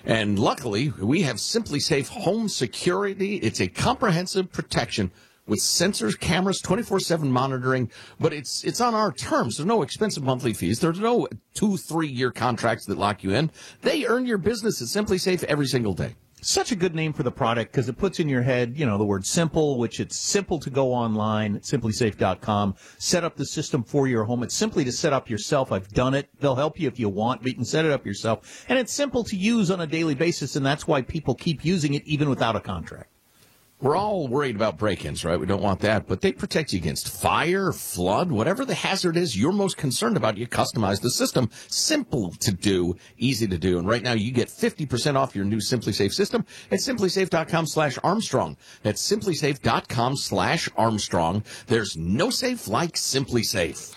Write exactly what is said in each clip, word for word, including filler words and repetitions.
And luckily, we have SimpliSafe Home Security. It's a comprehensive protection with sensors, cameras, twenty-four seven monitoring, but it's it's on our terms. There's no expensive monthly fees. There's no two, three-year contracts that lock you in. They earn your business at SimpliSafe every single day. Such a good name for the product because it puts in your head, you know, the word simple, which it's simple to go online at simply safe dot com, set up the system for your home. It's simply to set up yourself. I've done it. They'll help you if you want, but you can set it up yourself. And it's simple to use on a daily basis, and that's why people keep using it even without a contract. We're all worried about break-ins, right? We don't want that, but they protect you against fire, flood, whatever the hazard is you're most concerned about. You customize the system. Simple to do, easy to do. And right now you get fifty percent off your new SimpliSafe system at simply safe dot com slash Armstrong. That's simply safe dot com slash Armstrong. There's no safe like SimpliSafe.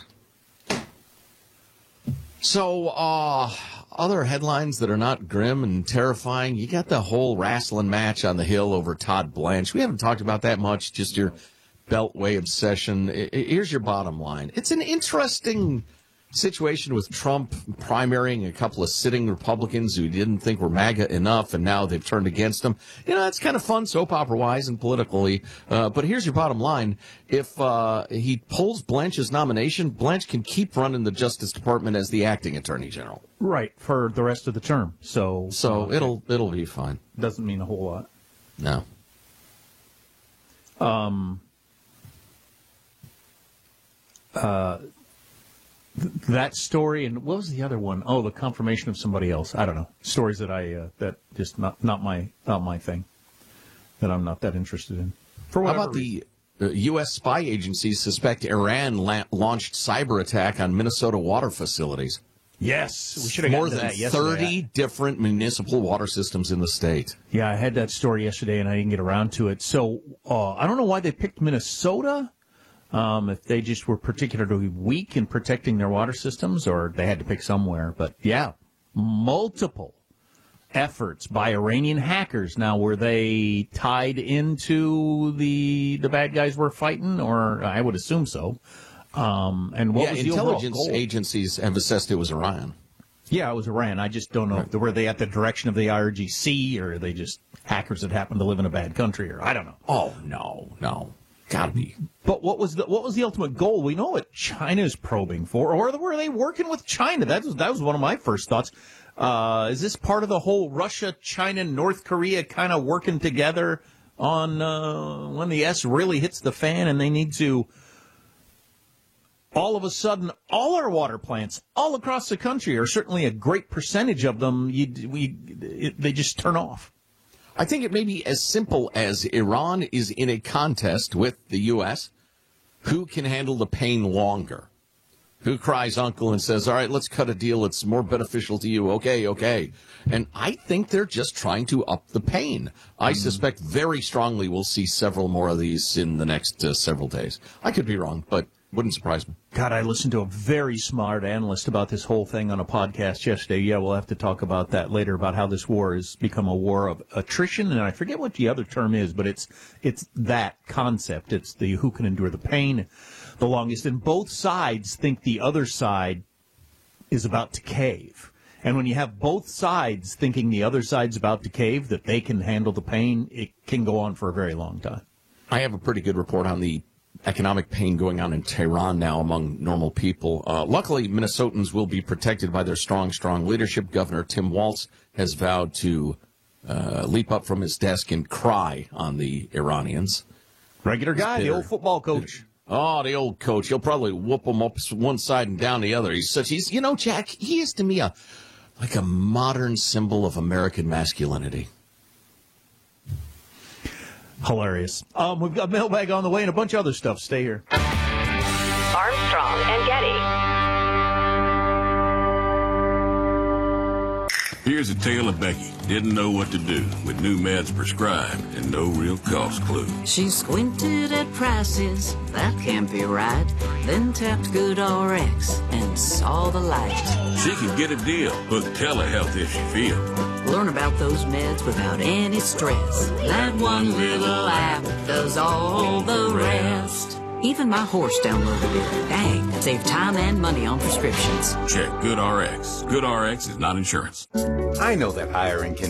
So, uh, other headlines that are not grim and terrifying, you got the whole wrestling match on the Hill over Todd Blanche. We haven't talked about that much, just your Beltway obsession. Here's your bottom line. It's an interesting situation with Trump primarying a couple of sitting Republicans who didn't think were MAGA enough, and now they've turned against him. You know, that's kind of fun, soap opera-wise and politically. Uh, but here's your bottom line. If uh, he pulls Blanche's nomination, Blanche can keep running the Justice Department as the acting Attorney General. Right, for the rest of the term. So so uh, it'll it'll be fine. Doesn't mean a whole lot. No. Um. Uh. That story, and what was the other one? Oh, the confirmation of somebody else. I don't know. Stories that I uh, that just not not my not my thing. That I'm not that interested in. For How about reason. the uh, U S spy agencies suspect Iran la- launched cyber attack on Minnesota water facilities? Yes, we should have more gotten than to that yesterday. thirty different municipal water systems in the state. Yeah, I had that story yesterday, and I didn't get around to it. So uh, I don't know why they picked Minnesota. Um, if they just were particularly weak in protecting their water systems, or they had to pick somewhere. But, yeah, multiple efforts by Iranian hackers. Now, were they tied into the the bad guys we're fighting? Or I would assume so. Um, and what yeah, was the intelligence overall goal? agencies have assessed it was Iran. Yeah, it was Iran. I just don't know if they, were they at the direction of the I R G C, or are they just hackers that happen to live in a bad country, or I don't know. Oh, no, no. Gotta be. But what was the what was the ultimate goal? We know what China's probing for, or were they working with China? That was that was one of my first thoughts. Uh, is this part of the whole Russia, China, North Korea kind of working together on uh, when the S really hits the fan and they need to? All of a sudden, all our water plants all across the country, or certainly a great percentage of them, you, we it, they just turn off. I think it may be as simple as Iran is in a contest with the U S. Who can handle the pain longer? Who cries uncle and says, all right, let's cut a deal that's more beneficial to you. Okay, okay. And I think they're just trying to up the pain. I suspect very strongly we'll see several more of these in the next uh, several days. I could be wrong, but wouldn't surprise me. God, I listened to a very smart analyst about this whole thing on a podcast yesterday. Yeah, we'll have to talk about that later, about how this war has become a war of attrition. And I forget what the other term is, but it's it's that concept. It's the who can endure the pain the longest. And both sides think the other side is about to cave. And when you have both sides thinking the other side's about to cave, that they can handle the pain, it can go on for a very long time. I have a pretty good report on the economic pain going on in Tehran now among normal people. Uh, luckily, Minnesotans will be protected by their strong, strong leadership. Governor Tim Walz has vowed to uh, leap up from his desk and cry on the Iranians. Regular guy, the old football coach. Oh, the old coach. He'll probably whoop them up one side and down the other. He's such, he's, you know, Jack, he is to me a, like a modern symbol of American masculinity. Hilarious. Um, we've got mailbag on the way and a bunch of other stuff. Stay here. Armstrong and Getty. Here's a tale of Becky. Didn't know what to do with new meds prescribed and no real cost clue. She squinted at prices, that can't be right. Then tapped GoodRx and saw the light. She can get a deal, book telehealth if she feels. Learn about those meds without any stress. That one little app does all the rest. Even my horse downloaded it. Dang, save time and money on prescriptions. Check GoodRx. GoodRx is not insurance. I know that hiring can